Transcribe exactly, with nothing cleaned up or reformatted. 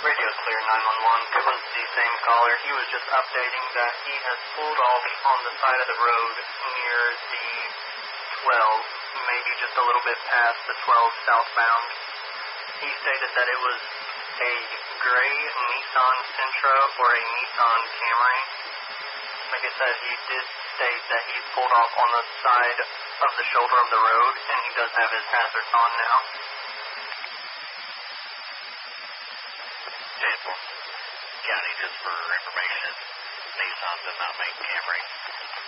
Radio's clear, nine one one. It was the same caller. He was just updating that he has pulled off on the side of the road near the twelve, maybe just a little bit past the twelve southbound. He stated that it was a gray Nissan Sentra or a Nissan Camry. Like I said, he did state that he pulled off on the side of the shoulder of the road, and he does have his hazards on now. Jason County, just for information, Nissan does not make Camry.